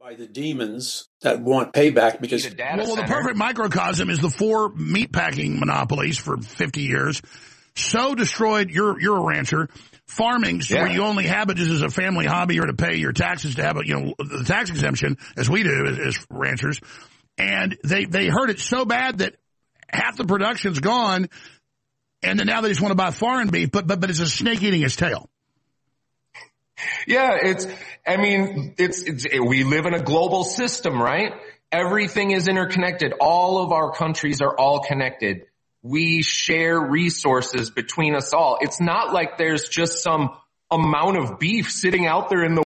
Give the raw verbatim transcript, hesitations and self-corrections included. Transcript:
by the demons that want payback because well, well the perfect microcosm is the four meatpacking monopolies for fifty years so destroyed. You're you're a rancher, farming, so Yeah. where you only have it just as a family hobby or to pay your taxes to have a, you know, the tax exemption as we do as, as ranchers, and they they hurt it so bad that half the production's gone, and then now they just want to buy foreign beef, but but but it's a snake eating its tail. Yeah, it's, I mean, it's, it's, we live in a global system, right? Everything is interconnected. All of our countries are all connected. We share resources between us all. It's not like there's just some amount of beef sitting out there in the